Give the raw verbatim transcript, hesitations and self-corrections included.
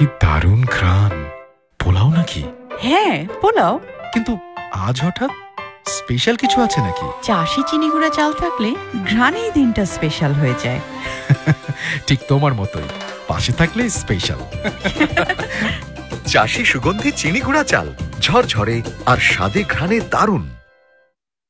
কি দারুণ ঘ্রাণ! পোলাও নাকি? হ্যাঁ, পোলাও। কিন্তু আজ হঠাৎ স্পেশাল কিছু আছে নাকি? চাষি চিনি গুঁড়া চাল থাকলে ঘ্রাণেই দিনটা স্পেশাল হয়ে যায়। ঠিক তোমার মতোই, পাশে থাকলে স্পেশাল। চাষি সুগন্ধি চিনি গুঁড়া চাল, ঝরঝরে আর স্বাদে ঘ্রাণে দারুণ।